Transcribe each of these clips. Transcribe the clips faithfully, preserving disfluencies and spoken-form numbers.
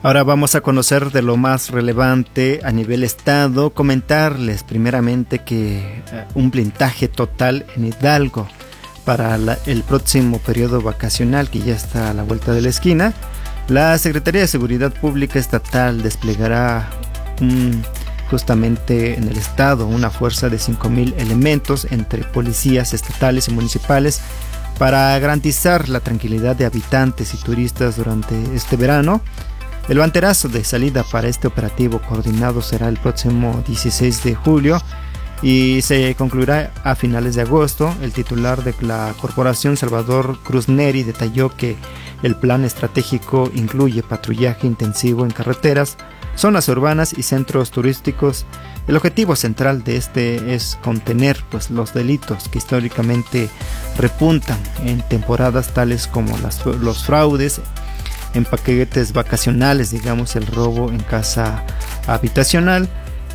Ahora vamos a conocer de lo más relevante a nivel estado, comentarles primeramente que uh, un blindaje total en Hidalgo para la, el próximo periodo vacacional que ya está a la vuelta de la esquina. La Secretaría de Seguridad Pública Estatal desplegará un, justamente en el estado una fuerza de cinco mil elementos entre policías estatales y municipales para garantizar la tranquilidad de habitantes y turistas durante este verano. El banderazo de salida para este operativo coordinado será el próximo dieciséis de julio y se concluirá a finales de agosto. El titular de la corporación, Salvador Cruz Neri, detalló que el plan estratégico incluye patrullaje intensivo en carreteras, zonas urbanas y centros turísticos. El objetivo central de este es contener pues, los delitos que históricamente repuntan en temporadas tales como las, los fraudes en paquetes vacacionales, digamos el robo en casa habitacional.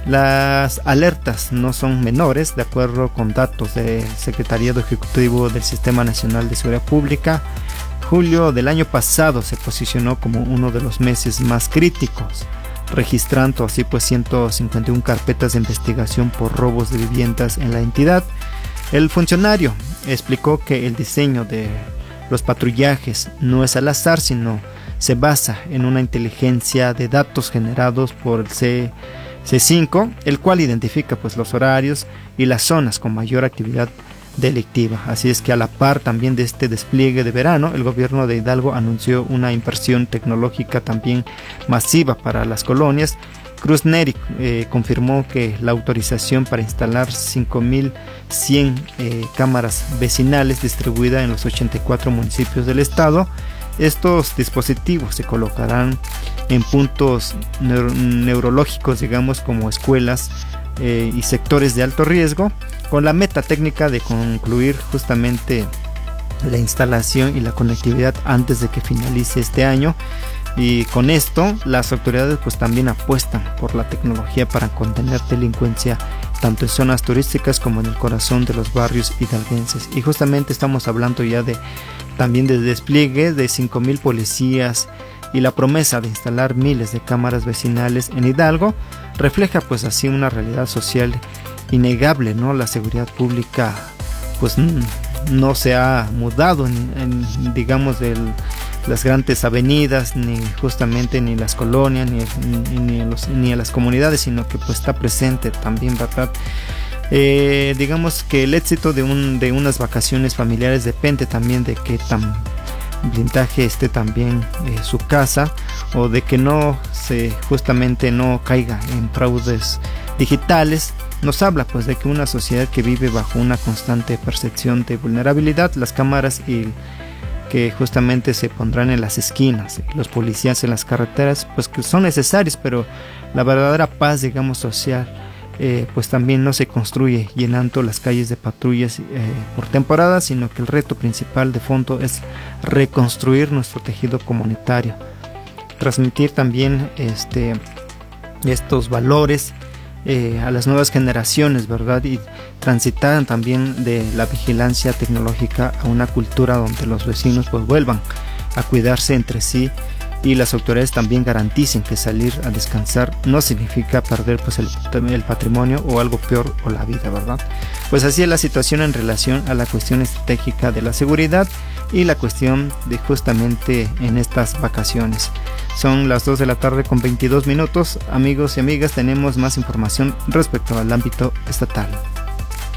Las alertas no son menores, de acuerdo con datos del Secretariado Ejecutivo del Sistema Nacional de Seguridad Pública. Julio del año pasado se posicionó como uno de los meses más críticos, registrando así pues ciento cincuenta y una carpetas de investigación por robos de viviendas en la entidad. El funcionario explicó que el diseño de los patrullajes no es al azar, sino se basa en una inteligencia de datos generados por el C cinco, el cual identifica pues los horarios y las zonas con mayor actividad delictiva. Así es que a la par también de este despliegue de verano, el gobierno de Hidalgo anunció una inversión tecnológica también masiva para las colonias. Cruz Neri eh, confirmó que la autorización para instalar cinco mil cien eh, cámaras vecinales distribuidas en los ochenta y cuatro municipios del estado. Estos dispositivos se colocarán en puntos neuro neurológicos, digamos, como escuelas eh, y sectores de alto riesgo, con la meta técnica de concluir justamente la instalación y la conectividad antes de que finalice este año. Y con esto las autoridades pues también apuestan por la tecnología para contener delincuencia tanto en zonas turísticas como en el corazón de los barrios hidalguenses. Y justamente estamos hablando ya de también de despliegue de cinco mil policías y la promesa de instalar miles de cámaras vecinales en Hidalgo refleja pues así una realidad social innegable, ¿no? La seguridad pública pues no se ha mudado en, en digamos del las grandes avenidas, ni justamente ni las colonias, ni, ni, ni, los, ni a las comunidades, sino que pues está presente también, ¿verdad? Eh, digamos que el éxito de, un, de unas vacaciones familiares depende también de qué tan blindaje esté también eh, su casa, o de que no se justamente no caiga en fraudes digitales. Nos habla pues de que una sociedad que vive bajo una constante percepción de vulnerabilidad, las cámaras y que justamente se pondrán en las esquinas, los policías en las carreteras, pues que son necesarios, pero la verdadera paz, digamos, social, eh, pues también no se construye llenando las calles de patrullas eh, por temporada, sino que el reto principal de fondo es reconstruir nuestro tejido comunitario, transmitir también este, estos valores Eh, a las nuevas generaciones, ¿verdad? Y transitar también de la vigilancia tecnológica a una cultura donde los vecinos pues vuelvan a cuidarse entre sí y las autoridades también garanticen que salir a descansar no significa perder pues el, el patrimonio o algo peor o la vida, ¿verdad? Pues así es la situación en relación a la cuestión estratégica de la seguridad y la cuestión de justamente en estas vacaciones. Son las dos de la tarde con veintidós minutos. Amigos y amigas, tenemos más información respecto al ámbito estatal.